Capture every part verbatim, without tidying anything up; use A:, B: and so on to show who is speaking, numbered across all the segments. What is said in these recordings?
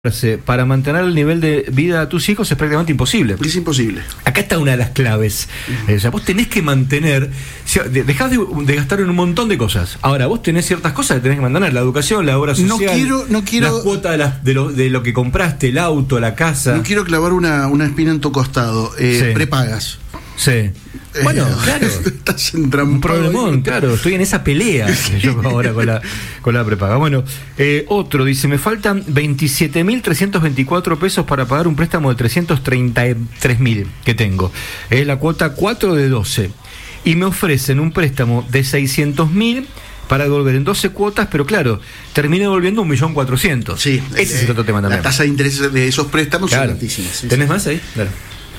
A: para mantener el nivel de vida a tus hijos es prácticamente imposible.
B: Es imposible.
A: Acá está una de las claves. Uh-huh. O sea, vos tenés que mantener, dejás de, de gastar en un montón de cosas. Ahora, vos tenés ciertas cosas que tenés que mantener: la educación, la obra social,
B: no quiero, no quiero,
A: la cuota de, la, de, lo, de lo que compraste, el auto, la casa.
B: No quiero clavar una, una espina en tu costado. Eh, sí. Prepagas.
A: Sí. Bueno, claro.
B: Estás entrampado.
A: Un problemón, claro. Estoy en esa pelea yo ahora con la, con la prepaga. Bueno, eh, otro dice: me faltan veintisiete mil trescientos veinticuatro pesos para pagar un préstamo de trescientos treinta y tres mil que tengo. Es la cuota cuatro de doce. Y me ofrecen un préstamo de seiscientos mil para devolver en doce cuotas, pero claro, termino devolviendo un millón cuatrocientos.
B: Sí.
A: Ese
B: eh,
A: es otro tema también.
B: La tasa de interés de esos préstamos
A: claro.
B: son altísimas. Sí,
A: ¿Tenés
B: sí.
A: más ahí? Claro.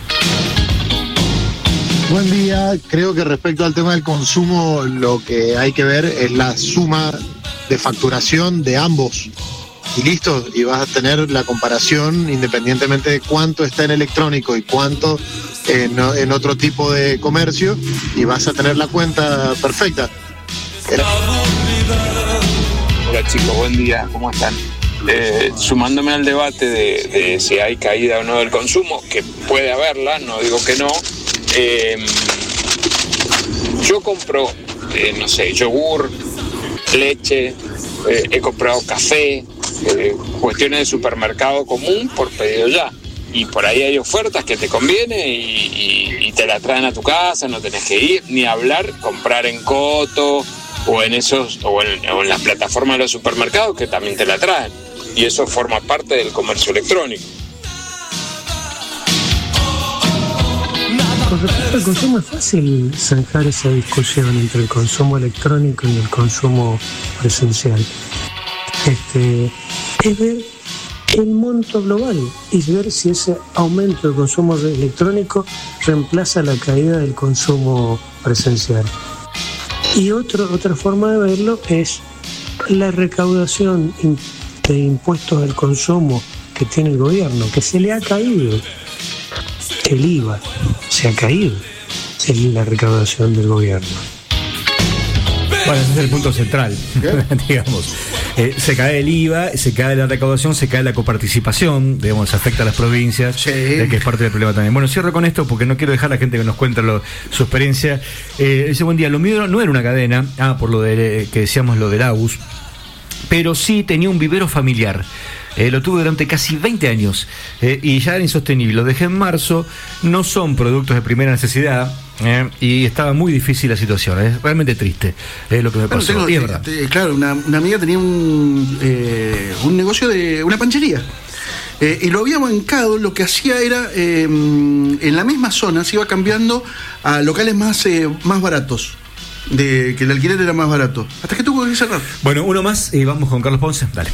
C: Buen día. Creo que respecto al tema del consumo, lo que hay que ver es la suma de facturación de ambos. Y listo, y vas a tener la comparación independientemente de cuánto está en electrónico y cuánto en, en otro tipo de comercio, y vas a tener la cuenta perfecta. Era...
D: Hola chicos, buen día, ¿cómo están? Eh, sumándome al debate de, de si hay caída o no del consumo, que puede haberla, no digo que no. Eh, yo compro, eh, no sé, yogur, leche, eh, he comprado café, eh, cuestiones de supermercado común por pedido ya. Y por ahí hay ofertas que te conviene y, y, y te la traen a tu casa, no tenés que ir, ni hablar, comprar en Coto o en esos o en, o en las plataformas de los supermercados que también te la traen. Y eso forma parte del comercio electrónico.
E: Con respecto al consumo, es fácil zanjar esa discusión entre el consumo electrónico y el consumo presencial. Este, es ver el monto global y ver si ese aumento del consumo electrónico reemplaza la caída del consumo presencial. Y otro, otra forma de verlo es la recaudación de impuestos al consumo que tiene el gobierno, que se le ha caído. El I V A se ha caído en la recaudación del gobierno.
A: Bueno, ese es el punto central, digamos. Eh, se cae el I V A, se cae la recaudación, se cae la coparticipación, digamos, se afecta a las provincias, sí. eh, que es parte del problema también. Bueno, cierro con esto porque no quiero dejar a la gente que nos cuente lo, su experiencia. Eh, ese buen día, lo mío no era una cadena, ah, por lo de, que decíamos lo del A U S, pero sí tenía un vivero familiar. Eh, lo tuve durante casi veinte años eh, y ya era insostenible. Lo dejé en marzo. No son productos de primera necesidad eh, y estaba muy difícil la situación. Es realmente triste eh, lo que me
B: bueno,
A: pasó.
B: Tengo, eh, eh, claro, una, una amiga tenía un, eh, un negocio de una panchería eh, y lo había bancado. Lo que hacía era eh, en la misma zona se iba cambiando a locales más, eh, más baratos. De que el alquiler era más barato. Hasta que tuvo que cerrar.
A: Bueno, uno más y vamos con Carlos Ponce. Dale.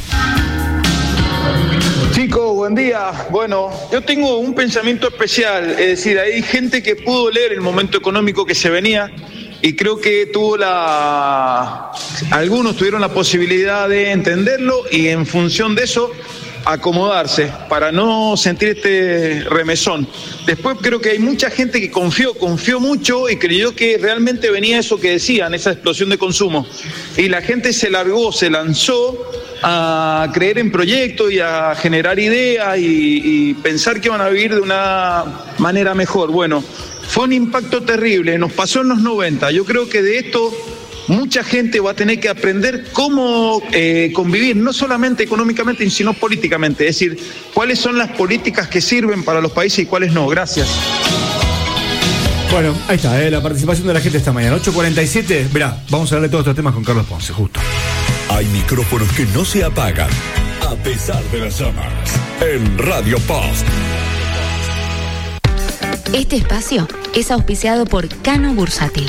F: Chicos, buen día. Bueno, yo tengo un pensamiento especial, es decir, hay gente que pudo leer el momento económico que se venía y creo que tuvo la... algunos tuvieron la posibilidad de entenderlo y en función de eso acomodarse para no sentir este remesón. Después creo que hay mucha gente que confió, confió mucho y creyó que realmente venía eso que decían, esa explosión de consumo. Y la gente se largó, se lanzó a creer en proyectos y a generar ideas y, y pensar que van a vivir de una manera mejor. Bueno, fue un impacto terrible, nos pasó en los noventa. Yo creo que de esto mucha gente va a tener que aprender cómo eh, convivir, no solamente económicamente, sino políticamente. Es decir, cuáles son las políticas que sirven para los países y cuáles no. Gracias.
A: Bueno, ahí está, eh, la participación de la gente esta mañana. ocho cuarenta y siete, mirá, vamos a hablar de todos estos temas con Carlos Ponce, justo.
G: Hay micrófonos que no se apagan, a pesar de las llamas. En Radio Post.
H: Este espacio es auspiciado por Cano Bursátil.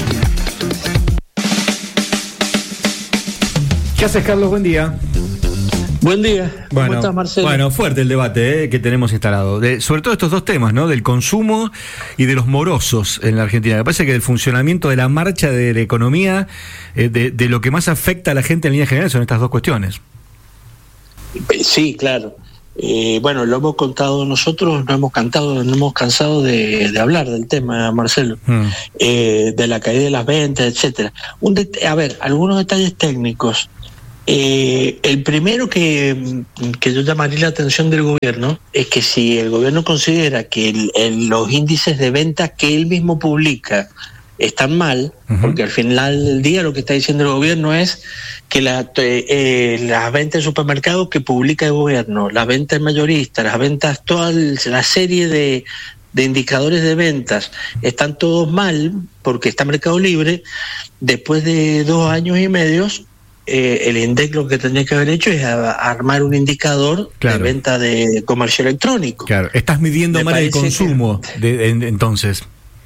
A: ¿Qué haces, Carlos? Buen día.
E: Buen día. ¿Cómo
A: bueno,
E: estás, Marcelo?
A: Bueno, fuerte el debate eh, que tenemos instalado. De, sobre todo estos dos temas, ¿no? Del consumo y de los morosos en la Argentina. Me parece que el funcionamiento de la marcha de la economía, eh, de, de lo que más afecta a la gente en línea general son estas dos cuestiones.
I: Sí, claro. Eh, bueno, lo hemos contado nosotros, no hemos cantado, no hemos cansado de, de hablar del tema, Marcelo, mm. eh, de la caída de las ventas, etcétera. Un det- a ver, algunos detalles técnicos. Eh, el primero que, que yo llamaría la atención del gobierno es que si el gobierno considera que el, el, los índices de ventas que él mismo publica están mal, uh-huh. porque al final del día lo que está diciendo el gobierno es que la, eh, las ventas de supermercados que publica el gobierno, las ventas mayoristas, las ventas, toda la serie de, de indicadores de ventas están todos mal porque está Mercado Libre. Después de dos años y medio, eh, el INDEC lo que tendría que haber hecho es a, a armar un indicador claro. de venta de comercio electrónico.
A: Claro, estás midiendo Me mal el consumo que, de, de, de, entonces.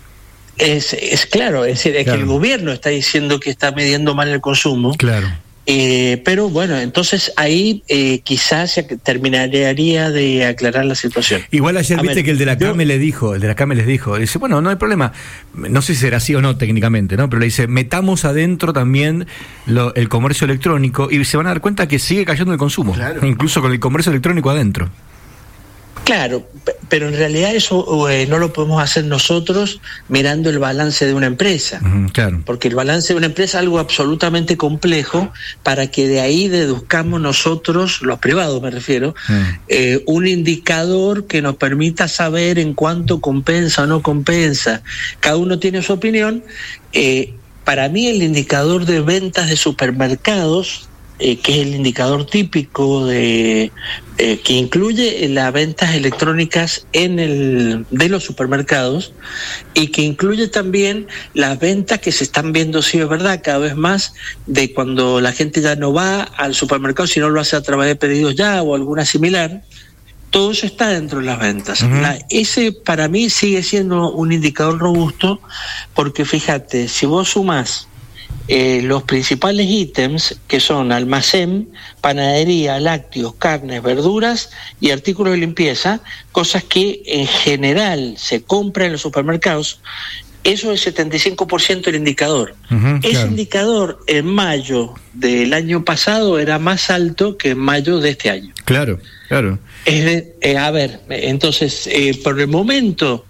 I: Es, es claro, es decir, es claro. que el gobierno está diciendo que está midiendo mal el consumo.
A: Claro.
I: Eh, pero bueno, entonces ahí eh, quizás se terminaría de aclarar la situación.
A: Igual ayer
I: a
A: viste
I: ver,
A: que el de la
I: yo,
A: CAME le dijo, el de la CAME les dijo, dice, bueno, no hay problema, no sé si será así o no técnicamente, ¿no? Pero le dice, metamos adentro también lo, el comercio electrónico y se van a dar cuenta que sigue cayendo el consumo, claro. incluso con el comercio electrónico adentro.
I: Claro, pero en realidad eso eh, no lo podemos hacer nosotros mirando el balance de una empresa,
A: uh-huh, claro.
I: porque el balance de una empresa es algo absolutamente complejo para que de ahí deduzcamos nosotros, los privados me refiero, uh-huh. eh, un indicador que nos permita saber en cuánto compensa o no compensa. Cada uno tiene su opinión. Eh, para mí el indicador de ventas de supermercados, Eh, que es el indicador típico de eh, que incluye las ventas electrónicas en el de los supermercados y que incluye también las ventas que se están viendo, sí es verdad, cada vez más de cuando la gente ya no va al supermercado, sino lo hace a través de pedidos ya o alguna similar. Todo eso está dentro de las ventas. Uh-huh. La, ese para mí sigue siendo un indicador robusto porque fíjate, si vos sumás Eh, los principales ítems que son almacén, panadería, lácteos, carnes, verduras y artículos de limpieza, cosas que en general se compran en los supermercados, eso es el setenta y cinco por ciento del indicador. Uh-huh, Ese claro. indicador en mayo del año pasado era más alto que en mayo de este año.
A: Claro, claro.
I: Es de, eh, a ver, entonces, eh, por el momento,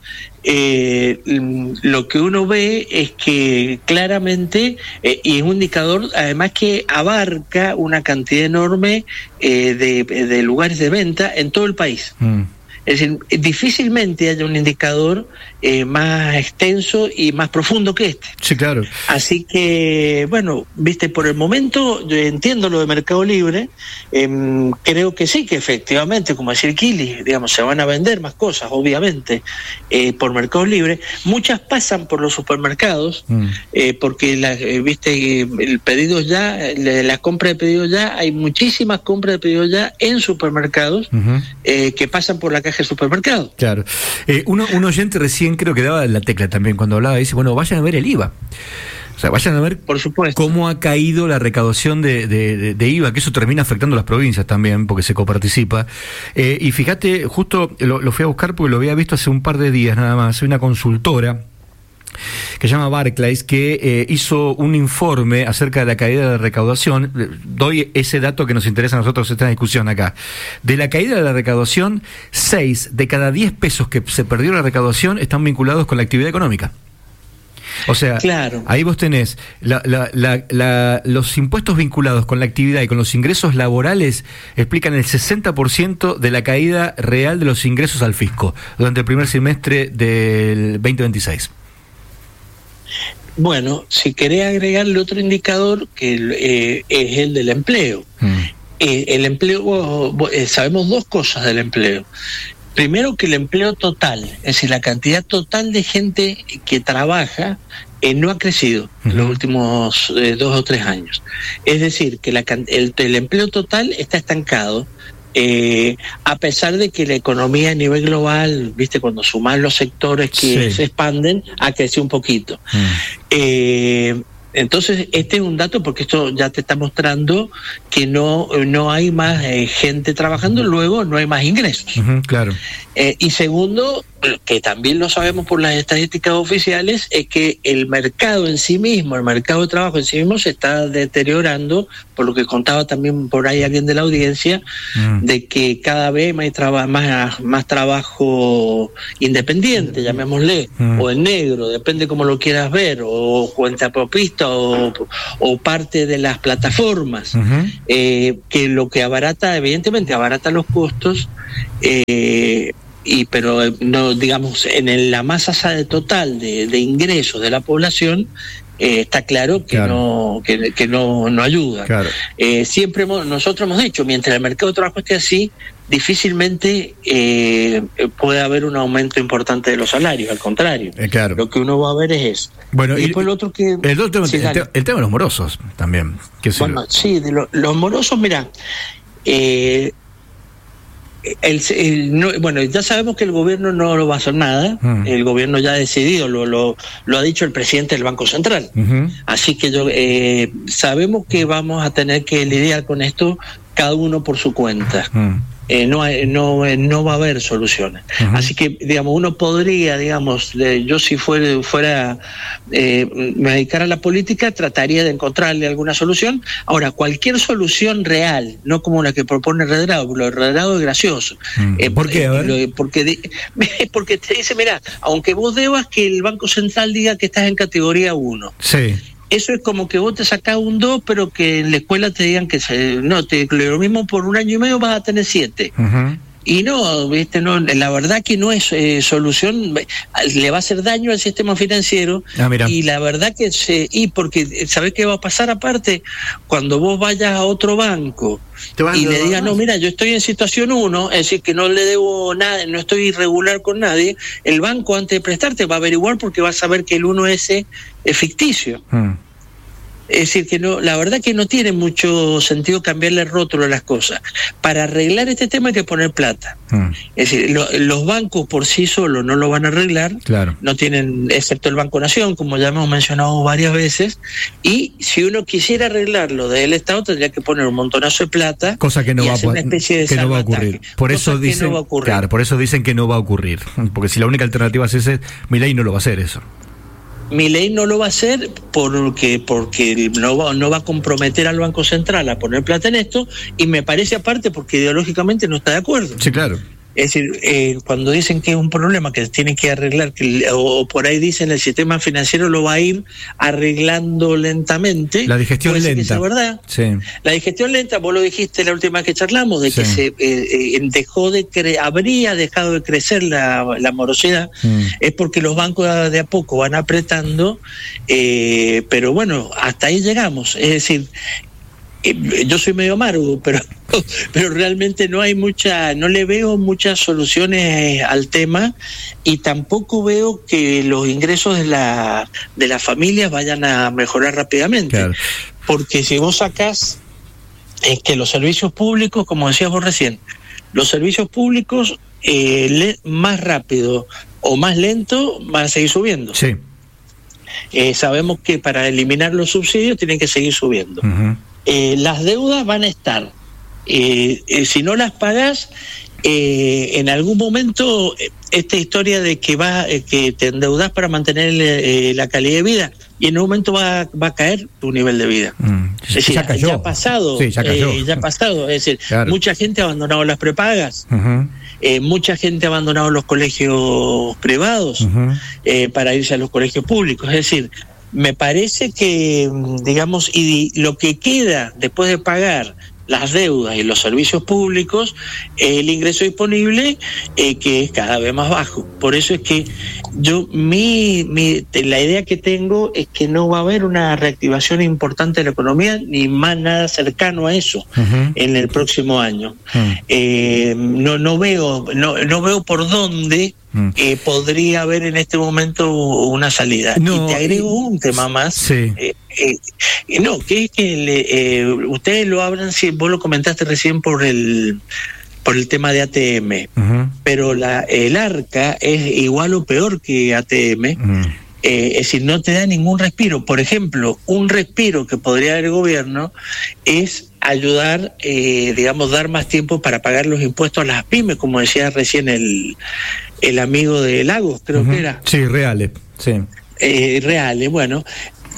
I: eh, lo que uno ve es que claramente, eh, y es un indicador además que abarca una cantidad enorme eh, de, de lugares de venta en todo el país. Mm. Es decir, difícilmente haya un indicador eh, más extenso y más profundo que este.
A: Sí, claro.
I: Así que, bueno, viste, por el momento yo entiendo lo de Mercado Libre, eh, creo que sí, que efectivamente, como decía Kili, digamos, se van a vender más cosas, obviamente, eh, por Mercado Libre. Muchas pasan por los supermercados, mm. eh, porque, la, eh, viste, el pedido ya, la compra de pedido ya, hay muchísimas compras de pedido ya en supermercados uh-huh. eh, que pasan por la caja de supermercado.
A: Claro. Eh, uno, un oyente recién creo que daba la tecla también cuando hablaba, dice, bueno, vayan a ver el I V A. O sea, vayan a ver
I: por supuesto
A: cómo ha caído la recaudación de, de, de, de I V A, que eso termina afectando a las provincias también, porque se coparticipa. Eh, y fíjate, justo lo, lo fui a buscar porque lo había visto hace un par de días nada más, hay una consultora que se llama Barclays, que eh, hizo un informe acerca de la caída de la recaudación. Doy ese dato que nos interesa a nosotros esta discusión acá. De la caída de la recaudación, seis de cada diez pesos que se perdió la recaudación están vinculados con la actividad económica. O sea,
I: claro.
A: ahí vos tenés la, la, la, la, los impuestos vinculados con la actividad y con los ingresos laborales explican el sesenta por ciento de la caída real de los ingresos al fisco durante el primer semestre del veinte veintiséis.
I: Bueno, si querés agregarle otro indicador que eh, es el del empleo. Mm. Eh, el empleo, eh, sabemos dos cosas del empleo. Primero, que el empleo total, es decir, la cantidad total de gente que trabaja eh, no ha crecido uh-huh. en los últimos eh, dos o tres años. Es decir, que la, el, el empleo total está estancado. Eh, a pesar de que la economía a nivel global, viste, cuando suman los sectores que sí. se expanden, ha crecido un poquito. Mm. Eh, entonces, este es un dato porque esto ya te está mostrando que no, no hay más eh, gente trabajando, luego no hay más ingresos.
A: Uh-huh, claro.
I: Eh, y segundo, que también lo sabemos por las estadísticas oficiales, es que el mercado en sí mismo, el mercado de trabajo en sí mismo se está deteriorando por lo que contaba también por ahí alguien de la audiencia, mm. de que cada vez hay traba, más, más trabajo independiente, llamémosle, mm. o en negro, depende cómo lo quieras ver, o cuentapropista o, o parte de las plataformas, uh-huh. eh, que lo que abarata, evidentemente abarata los costos, eh, y pero no, digamos, en el, la masa total de, de ingresos de la población, eh, está claro que claro. no que, que no, no ayuda. Claro. Eh, siempre hemos, nosotros hemos dicho, mientras el mercado de trabajo esté así, difícilmente eh, puede haber un aumento importante de los salarios, al contrario.
A: Eh, claro.
I: Lo que uno va a ver es eso.
A: Bueno, y
I: después
A: el
I: otro que...
A: El, otro,
I: sí,
A: el, te, el tema de los morosos también. Que
I: bueno,
A: lo...
I: sí, de lo, los morosos, mira, eh, El, el, no, bueno, ya sabemos que el gobierno no lo va a hacer nada, uh-huh. el gobierno ya ha decidido, lo, lo, lo ha dicho el presidente del Banco Central, uh-huh. así que yo eh, sabemos que vamos a tener que lidiar con esto cada uno por su cuenta. Uh-huh. Eh, no, no, no va a haber soluciones. Uh-huh. Así que, digamos, uno podría, digamos, de, yo si fuera, fuera eh, me dedicara a la política, trataría de encontrarle alguna solución. Ahora, cualquier solución real, no como la que propone Redrado, lo de Redrado es gracioso. Uh-huh. Eh,
A: ¿Por qué? A ver.
I: Lo, porque, porque te dice, mira, aunque vos debas que el Banco Central diga que estás en categoría uno.
A: Sí.
I: Eso es como que vos te sacás un dos, pero que en la escuela te digan que se, no, te, lo mismo por un año y medio vas a tener siete. Uh-huh. Y no, viste, no, la verdad que no es eh, solución, le va a hacer daño al sistema financiero. Ah, y la verdad que se, y porque ¿sabés qué va a pasar aparte? Cuando vos vayas a otro banco y le digas, no, mira, yo estoy en situación uno, es decir, que no le debo nada, no estoy irregular con nadie, el banco antes de prestarte va a averiguar porque va a saber que el uno ese es ficticio. Hmm. Es decir, que no, la verdad que no tiene mucho sentido cambiarle el rótulo a las cosas. Para arreglar este tema hay que poner plata. Mm. Es decir, lo, los bancos por sí solos no lo van a arreglar. Claro. No tienen, excepto el Banco Nación, como ya hemos mencionado varias veces. Y si uno quisiera arreglarlo del Estado, tendría que poner un montonazo de plata.
A: Cosa que no,
I: y
A: va,
I: hacer una especie de
A: que no va a ocurrir. Por eso dicen, no va a ocurrir. Claro, por eso dicen que no va a ocurrir. Porque si la única alternativa es ese, Milei no lo va a hacer eso.
I: Milei no lo va a hacer porque porque no va, no va a comprometer al Banco Central a poner plata en esto, y me parece aparte porque ideológicamente no está de acuerdo.
A: Sí, claro.
I: Es decir, eh, cuando dicen que es un problema que se tiene que arreglar, que, o, o por ahí dicen el sistema financiero lo va a ir arreglando lentamente.
A: La digestión lenta.
I: Que sea verdad.
A: Sí.
I: La digestión lenta, vos lo dijiste la última vez que charlamos, de sí. que se eh, eh, dejó de cre- habría dejado de crecer la, la morosidad, mm. es porque los bancos de a poco van apretando, eh, pero bueno, hasta ahí llegamos. Es decir, yo soy medio amargo, pero pero realmente no hay mucha, no le veo muchas soluciones al tema, y tampoco veo que los ingresos de la de las familias vayan a mejorar rápidamente. Claro. Porque si vos sacás es que los servicios públicos, como decías vos recién, los servicios públicos eh, le, más rápido o más lento van a seguir subiendo.
A: Sí.
I: Eh, sabemos que para eliminar los subsidios tienen que seguir subiendo. Uh-huh. Eh, las deudas van a estar. Eh, eh, si no las pagas, eh, en algún momento esta historia de que va, eh, que te endeudas para mantener eh, la calidad de vida, y en un momento va, va a caer tu nivel de vida. Mm. Es decir, ya, ya ha pasado, sí, ya, eh, ya ha pasado. Es decir, claro. Mucha gente ha abandonado las prepagas. Uh-huh. Eh, mucha gente ha abandonado los colegios privados uh-huh. eh, para irse a los colegios públicos. Es decir, me parece que, digamos, y lo que queda después de pagar las deudas y los servicios públicos, eh, el ingreso disponible, eh, que es cada vez más bajo. Por eso es que yo, mi, mi, la idea que tengo es que no va a haber una reactivación importante de la economía, ni más nada cercano a eso, uh-huh. en el próximo año. Uh-huh. Eh, no, no veo, no, no veo por dónde Eh, podría haber en este momento una salida. No, y te agrego un tema más.
A: Sí.
I: Eh, eh, no, que es que le, eh, ustedes lo hablan, si vos lo comentaste recién por el por el tema de A T M, uh-huh. pero la el ARCA es igual o peor que A T M. Uh-huh. Eh, es decir, no te da ningún respiro. Por ejemplo, un respiro que podría dar el gobierno es ayudar, eh, digamos, dar más tiempo para pagar los impuestos a las pymes, como decía recién el el amigo de Lagos, creo uh-huh. que era.
A: Sí, Reale, sí.
I: Eh, Reale, bueno.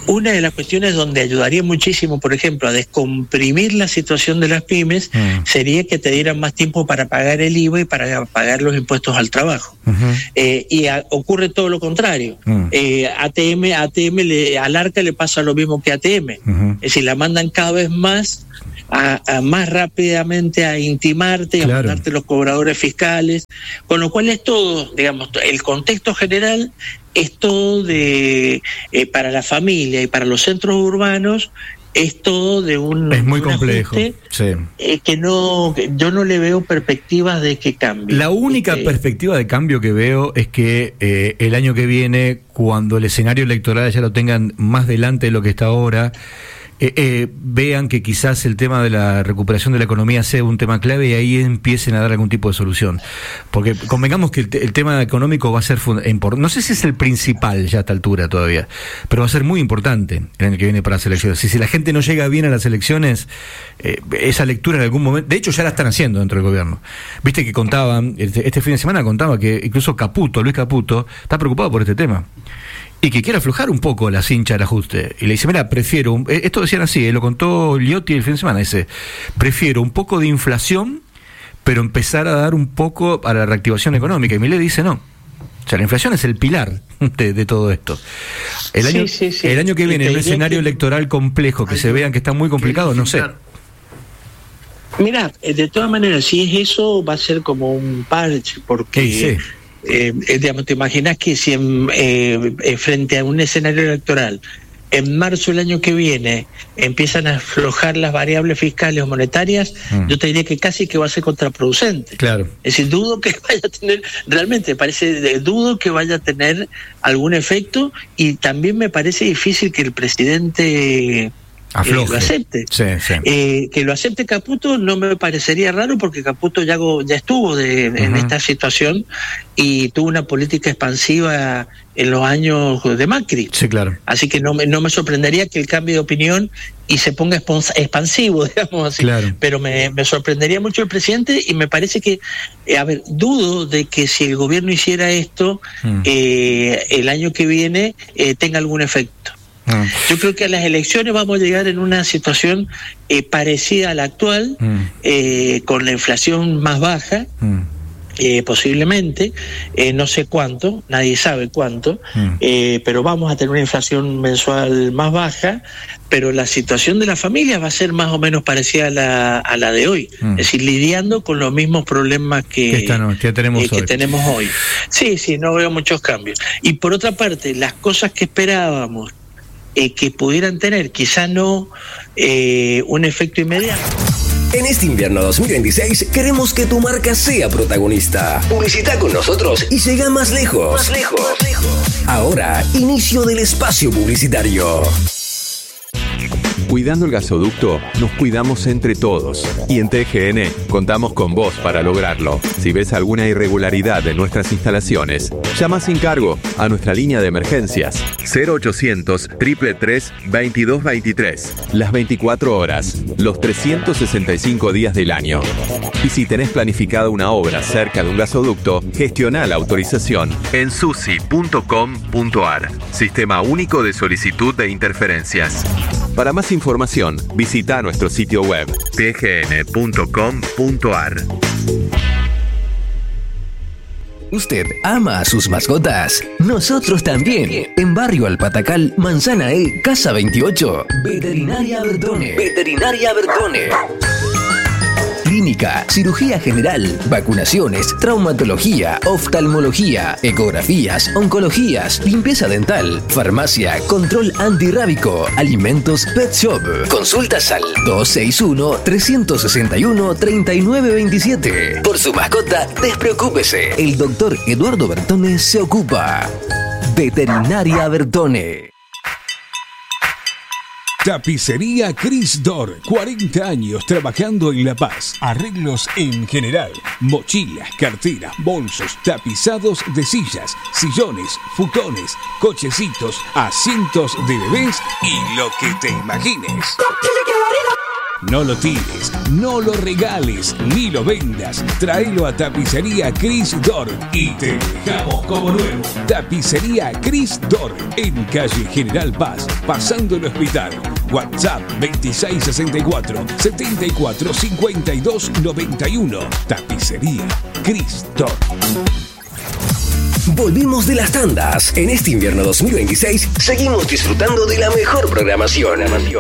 I: una de las cuestiones donde ayudaría muchísimo, por ejemplo, a descomprimir la situación de las pymes, mm. sería que te dieran más tiempo para pagar el I V A y para pagar los impuestos al trabajo. Uh-huh. Eh, y a, ocurre todo lo contrario. Uh-huh. Eh, A T M, A T M le, al ARCA le pasa lo mismo que a T M. Uh-huh. Es decir, la mandan cada vez más A, a más rápidamente a intimarte y claro. a mandarte los cobradores fiscales, con lo cual es todo, digamos, el contexto general es todo de eh, para la familia y para los centros urbanos es todo de un
A: es muy
I: un
A: complejo
I: ajuste,
A: sí.
I: eh, que no que yo no le veo perspectivas de que cambie.
A: La única este, perspectiva de cambio que veo es que eh, el año que viene, cuando el escenario electoral ya lo tengan más delante de lo que está ahora, Eh, eh, vean que quizás el tema de la recuperación de la economía sea un tema clave y ahí empiecen a dar algún tipo de solución. Porque convengamos que el, te, el tema económico va a ser importante. No sé si es el principal ya a esta altura todavía, pero va a ser muy importante el año que viene para las elecciones. Si, si la gente no llega bien a las elecciones, eh, esa lectura en algún momento, de hecho ya la están haciendo dentro del gobierno. Viste que contaban, este, este fin de semana contaba que incluso Caputo, Luis Caputo, está preocupado por este tema. Y que quiere aflojar un poco la cincha del ajuste. Y le dice, mira, prefiero, un, esto decían así, eh, lo contó Liotti el fin de semana, dice, prefiero un poco de inflación, pero empezar a dar un poco a la reactivación económica. Y Milei dice, no. O sea, la inflación es el pilar de, de todo esto. El año, sí, sí, sí. El año que viene, en un escenario que... electoral complejo, que Ay, se vean que está muy complicado, no sé.
I: Mira, de todas maneras, si es eso, va a ser como un parche, porque... Sí, sí. Eh, eh, digamos, te imaginas que si en, eh, eh, frente a un escenario electoral en marzo del año que viene empiezan a aflojar las variables fiscales o monetarias, mm. yo te diría que casi que va a ser contraproducente.
A: Claro.
I: Es decir, dudo que vaya a tener, realmente parece, dudo que vaya a tener algún efecto, y también me parece difícil que el presidente Eh, lo acepte.
A: Sí, sí.
I: Eh, que lo acepte Caputo no me parecería raro, porque Caputo ya, ya estuvo de, uh-huh. en esta situación y tuvo una política expansiva en los años de Macri.
A: Sí, claro.
I: Así que no me, no me sorprendería que el cambio de opinión y se ponga expansivo, digamos así.
A: Claro.
I: Pero me, me sorprendería mucho el presidente, y me parece que, eh, a ver, dudo de que si el gobierno hiciera esto, uh-huh. eh, el año que viene eh, tenga algún efecto. Mm. Yo creo que a las elecciones vamos a llegar en una situación eh, parecida a la actual, mm. eh, con la inflación más baja, mm. eh, posiblemente, eh, no sé cuánto, nadie sabe cuánto, mm. eh, pero vamos a tener una inflación mensual más baja, pero la situación de la familia va a ser más o menos parecida a la, a la de hoy, mm. es decir, lidiando con los mismos problemas que,
A: que, esta no, que, tenemos,
I: eh, que
A: hoy.
I: tenemos hoy. Sí, sí, no veo muchos cambios. Y por otra parte, las cosas que esperábamos Eh, que pudieran tener, quizá no eh, un efecto inmediato.
J: En este invierno dos mil veintiséis queremos que tu marca sea protagonista. Publicita con nosotros y llega más lejos. Más lejos. Más lejos. Ahora, inicio del espacio publicitario.
K: Cuidando el gasoducto, nos cuidamos entre todos. Y en T G N contamos con vos para lograrlo. Si ves alguna irregularidad en nuestras instalaciones, llama sin cargo a nuestra línea de emergencias cero ochocientos, tres tres tres, veintidós veintitrés. Las veinticuatro horas, los trescientos sesenta y cinco días del año. Y si tenés planificada una obra cerca de un gasoducto, gestiona la autorización en susi punto com punto ar. Sistema Único de Solicitud de Interferencias. Para más información, visita nuestro sitio web t g n punto com punto ar.
J: ¿Usted ama a sus mascotas? Nosotros también. En Barrio Alpatacal, Manzana E, Casa veintiocho. Veterinaria Bertone. Veterinaria Bertone. Clínica, cirugía general, vacunaciones, traumatología, oftalmología, ecografías, oncologías, limpieza dental, farmacia, control antirrábico, alimentos, pet shop. Consultas al dos seis uno, tres seis uno, tres nueve dos siete. Por su mascota, despreocúpese. El doctor Eduardo Bertone se ocupa. Veterinaria Bertone.
L: Tapicería Cris Dor, cuarenta años trabajando en La Paz. Arreglos en general, mochilas, carteras, bolsos, tapizados de sillas, sillones, futones, cochecitos, asientos de bebés y lo que te imagines. No lo tires, no lo regales, ni lo vendas. Tráelo a Tapicería Cris Dor y te dejamos como nuevo. Tapicería Cris Dor, en calle General Paz, pasando el hospital. WhatsApp veintiséis sesenta y cuatro, setenta y cuatro, cincuenta y dos noventa y uno. Tapicería Cris Dor.
J: Volvimos de las tandas. En este invierno dos mil veintiséis seguimos disfrutando de la mejor programación.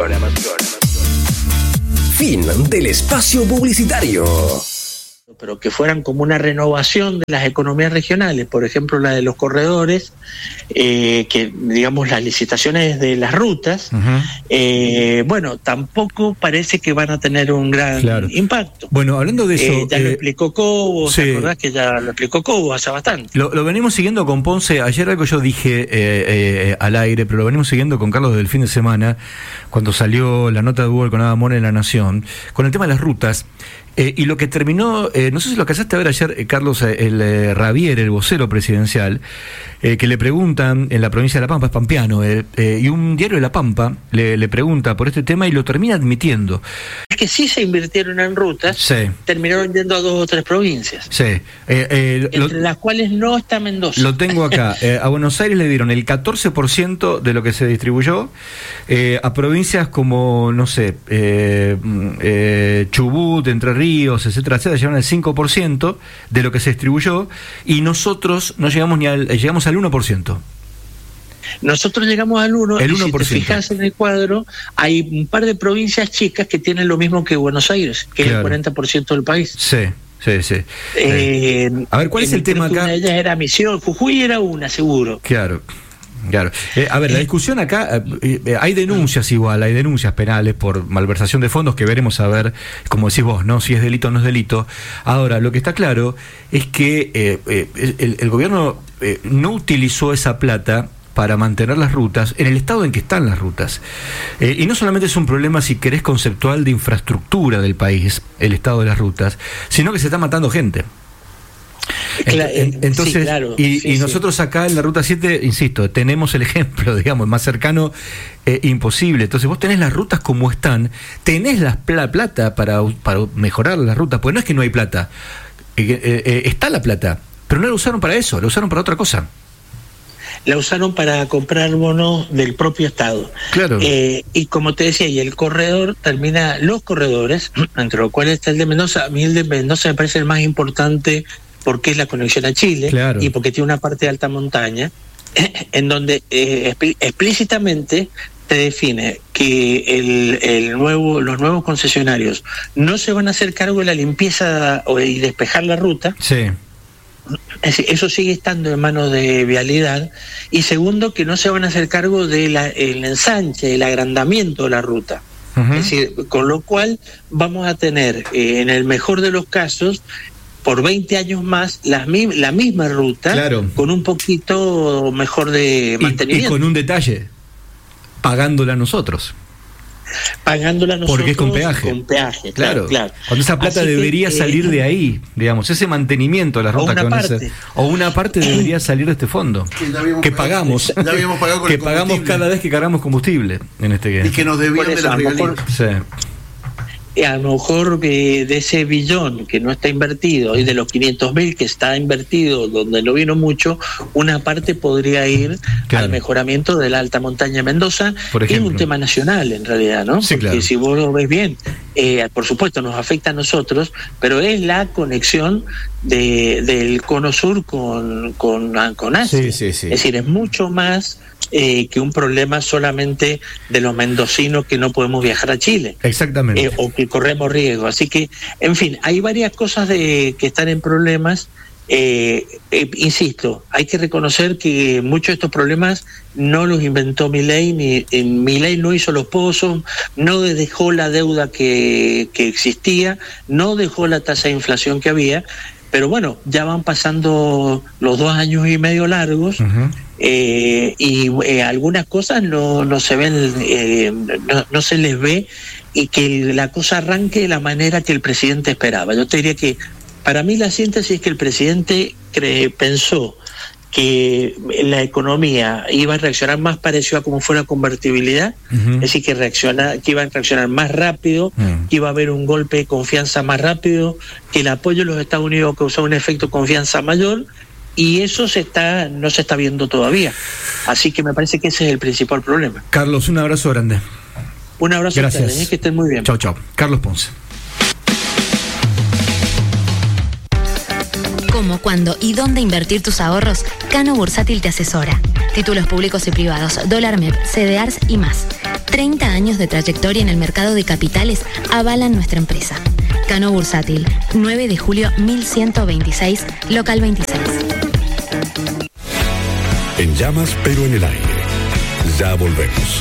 J: Fin del espacio publicitario.
I: Pero que fueran como una renovación de las economías regionales, por ejemplo la de los corredores, eh, que digamos las licitaciones de las rutas, uh-huh. eh, bueno, tampoco parece que van a tener un gran claro. impacto.
A: Bueno, hablando de eso...
I: Eh, ya eh, lo explicó Cobo, sí. ¿te acordás que ya lo explicó Cobo hace bastante?
A: Lo, lo venimos siguiendo con Ponce, ayer algo yo dije eh, eh, al aire, pero lo venimos siguiendo con Carlos desde el fin de semana, cuando salió la nota de Google con Ada Mora en La Nación, con el tema de las rutas. Eh, y lo que terminó, eh, no sé si lo alcanzaste a ver ayer, eh, Carlos, eh, el eh, Ravier, el vocero presidencial, eh, que le preguntan en la provincia de La Pampa, es pampeano, eh, eh, y un diario de La Pampa le, le pregunta por este tema y lo termina admitiendo.
I: Es que sí se invirtieron en rutas,
A: sí.
I: terminaron yendo a dos o tres provincias,
A: sí. eh, eh,
I: entre lo, las cuales no está Mendoza.
A: Lo tengo acá, eh, a Buenos Aires le dieron el catorce por ciento de lo que se distribuyó, eh, a provincias como, no sé, eh, eh, Chubut, Entre Ríos, etcétera, etcétera, llegaron al cinco por ciento de lo que se distribuyó y nosotros no llegamos ni al, llegamos al uno por ciento.
I: Nosotros llegamos al uno,
A: el uno por ciento.
I: Y si te fijas en el cuadro, hay un par de provincias chicas que tienen lo mismo que Buenos Aires, que claro. es el cuarenta por ciento del país.
A: Sí. Sí, sí.
I: Eh,
A: a ver, ¿cuál es el tema acá?
I: Una de ellas era Misión, Jujuy era una, seguro.
A: Claro. Claro. Eh, a ver, la discusión acá, eh, eh, hay denuncias igual, hay denuncias penales por malversación de fondos que veremos a ver, como decís vos, ¿no? Si es delito o no es delito. Ahora, lo que está claro es que eh, eh, el, el gobierno eh, no utilizó esa plata para mantener las rutas en el estado en que están las rutas. Eh, y no solamente es un problema, si querés, conceptual de infraestructura del país, el estado de las rutas, sino que se está matando gente. Entonces, sí, claro. y, sí, y nosotros sí. acá en la Ruta siete, insisto, tenemos el ejemplo, digamos, más cercano, eh, imposible. Entonces vos tenés las rutas como están, tenés la plata para, para mejorar las rutas, porque no es que no hay plata, eh, eh, está la plata, pero no la usaron para eso, la usaron para otra cosa.
I: La usaron para comprar bonos del propio Estado.
A: Claro.
I: Eh, y como te decía, y el corredor termina, los corredores, entre los cuales está el de Mendoza, a mí el de Mendoza me parece el más importante porque es la conexión a Chile,
A: claro.
I: y porque tiene una parte de alta montaña, en donde eh, explícitamente te define que el, el nuevo, los nuevos concesionarios no se van a hacer cargo de la limpieza y despejar la ruta.
A: Sí.
I: Eso sigue estando en manos de Vialidad. Y segundo, que no se van a hacer cargo del ensanche, el agrandamiento de la ruta. Uh-huh. Es decir, con lo cual vamos a tener, eh, en el mejor de los casos, por veinte años más, la, la misma ruta,
A: claro.
I: con un poquito mejor de mantenimiento.
A: Y, y con un detalle, pagándola nosotros.
I: Pagándola nosotros.
A: Porque es con peaje.
I: Con peaje,
A: claro.
I: claro. claro.
A: Cuando esa plata Así debería que, salir eh, de ahí, digamos, ese mantenimiento de la ruta.
I: O una
A: que
I: parte.
A: Ese, o una parte debería salir de este fondo. Que, que pagamos.
B: Ya habíamos pagado con
A: que
B: el
A: pagamos cada vez que cargamos combustible en este
B: y que nos debían de las regalías.
A: Sí.
I: A lo mejor eh, de ese billón que no está invertido y de los quinientos mil que está invertido, donde no vino mucho, una parte podría ir claro. al mejoramiento de la alta montaña de Mendoza, que es un tema nacional en realidad, ¿no?
A: Sí,
I: Porque
A: claro.
I: si vos lo ves bien, eh, por supuesto nos afecta a nosotros, pero es la conexión de, del cono sur con, con, con Asia.
A: Sí, sí, sí.
I: Es decir, es mucho más Eh, que un problema solamente de los mendocinos que no podemos viajar a Chile.
A: Exactamente.
I: Eh, o que corremos riesgo. Así que, en fin, hay varias cosas de que están en problemas. Eh, eh, insisto, hay que reconocer que muchos de estos problemas no los inventó Milei, ni eh, Milei no hizo los pozos, no dejó la deuda que, que existía, no dejó la tasa de inflación que había, pero bueno, ya van pasando los dos años y medio largos. Uh-huh. Eh, y eh, algunas cosas no, no se ven, eh, no, no se les ve, y que la cosa arranque de la manera que el presidente esperaba. Yo te diría que para mí la síntesis es que el presidente cree, pensó que la economía iba a reaccionar más parecido a como fue la convertibilidad, uh-huh. es decir, que, reacciona, que iba a reaccionar más rápido, uh-huh. que iba a haber un golpe de confianza más rápido, que el apoyo de los Estados Unidos causó un efecto de confianza mayor, y eso se está no se está viendo todavía. Así que me parece que ese es el principal problema.
A: Carlos, un abrazo grande.
I: Un abrazo
A: Gracias.
I: a ustedes, que estén muy bien.
A: Chao, chao. Carlos Ponce.
H: Cómo, cuándo y dónde invertir tus ahorros, Cano Bursátil te asesora. Títulos públicos y privados, dólar M E P, C D Rs y más. treinta años de trayectoria en el mercado de capitales avalan nuestra empresa. Cano Bursátil, nueve de julio mil ciento veintiséis, local veintiséis.
G: En llamas pero en el aire. Ya volvemos.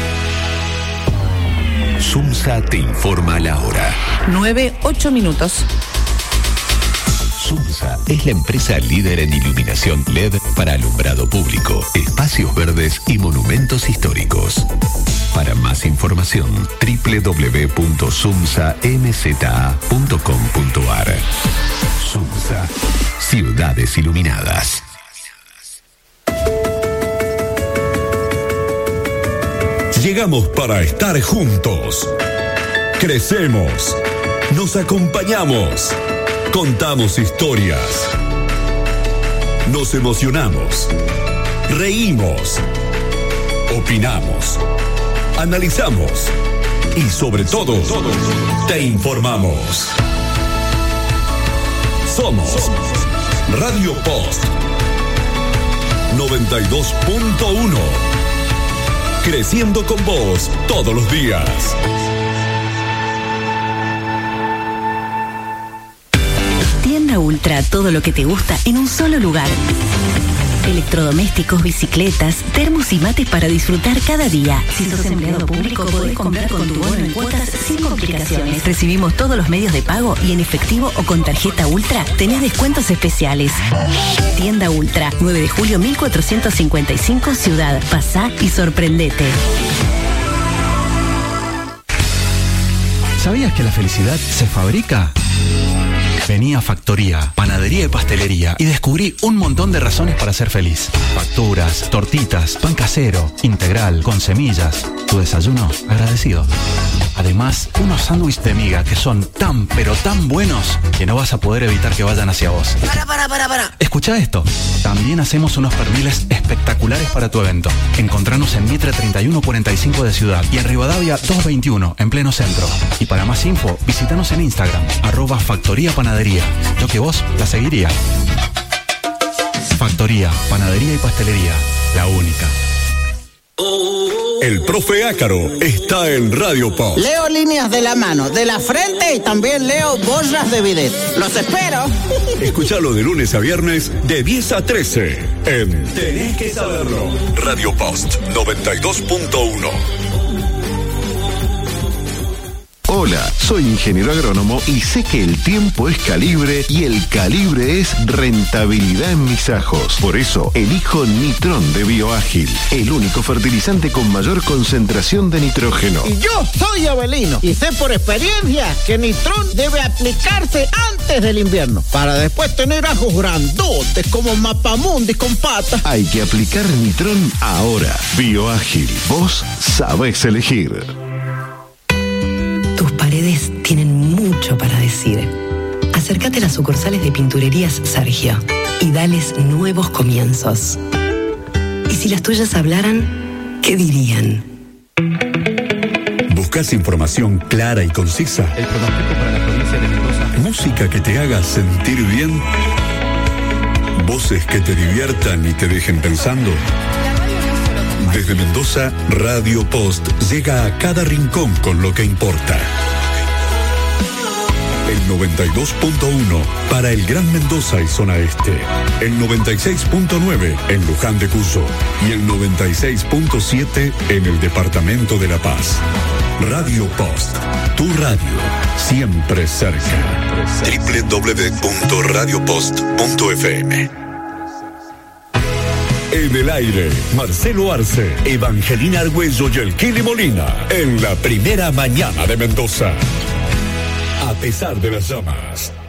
G: Sumsa te informa la hora.
M: nueve, ocho minutos.
G: Sumsa es la empresa líder en iluminación L E D para alumbrado público, espacios verdes y monumentos históricos. Para más información, doble u doble u doble u punto sumsa m z a punto com punto a r. Sumsa, ciudades iluminadas. Llegamos para estar juntos. Crecemos. Nos acompañamos. Contamos historias. Nos emocionamos. Reímos. Opinamos. Analizamos. Y sobre todo, te informamos. Somos Radio Post noventa y dos punto uno. Creciendo con vos todos los días.
N: Tienda Ultra, todo lo que te gusta en un solo lugar. Electrodomésticos, bicicletas, termos y mates para disfrutar cada día. Si sos empleado público, podés comprar con tu bono en cuotas sin complicaciones. Recibimos todos los medios de pago y en efectivo o con tarjeta Ultra tenés descuentos especiales. Tienda Ultra, nueve de julio mil cuatrocientos cincuenta y cinco, Ciudad. Pasá y sorprendete.
O: ¿Sabías que la felicidad se fabrica? Vení a Factoría, panadería y pastelería y descubrí un montón de razones para ser feliz. Facturas, tortitas, pan casero, integral, con semillas. Tu desayuno agradecido. Además, unos sándwiches de miga que son tan pero tan buenos que no vas a poder evitar que vayan hacia vos.
P: Para, para, para, para.
O: Escucha esto. También hacemos unos perniles espectaculares para tu evento. Encontranos en Mitre treinta y uno cuarenta y cinco de Ciudad y en Rivadavia doscientos veintiuno en pleno centro. Y para más info, visitanos en Instagram, arroba Factoría Panadería. Yo que vos la seguiría. Factoría, panadería y pastelería, la única.
G: El profe Ácaro está en Radio Post.
P: Leo líneas de la mano, de la frente y también leo bollas de bidet. ¡Los espero!
G: Escuchalo de lunes a viernes de diez a trece en Tenés que saberlo. Radio Post noventa y dos punto uno.
Q: Hola, soy ingeniero agrónomo y sé que el tiempo es calibre y el calibre es rentabilidad en mis ajos. Por eso elijo Nitrón de Bioágil, el único fertilizante con mayor concentración de nitrógeno.
P: Y yo soy Avelino y sé por experiencia que Nitrón debe aplicarse antes del invierno para después tener ajos grandotes como mapamundis con patas.
Q: Hay que aplicar Nitrón ahora. Bioágil, vos sabés elegir.
N: Tus paredes tienen mucho para decir. Acércate a las sucursales de Pinturerías Sergio y dales nuevos comienzos. Y si las tuyas hablaran, ¿qué dirían?
G: ¿Buscas información clara y concisa?
A: El pronóstico para la provincia de Mendoza.
G: ¿Música que te haga sentir bien? ¿Voces que te diviertan y te dejen pensando? Desde Mendoza, Radio Post llega a cada rincón con lo que importa. El noventa y dos punto uno para el Gran Mendoza y zona este. El noventa y seis punto nueve en Luján de Cuyo. Y el noventa y seis punto siete en el departamento de La Paz. Radio Post, tu radio, siempre cerca. doble u doble u doble u punto radio post punto f m. En el aire, Marcelo Arce, Evangelina Argüello y el Kili Molina, en la primera mañana de Mendoza. A pesar de las llamas.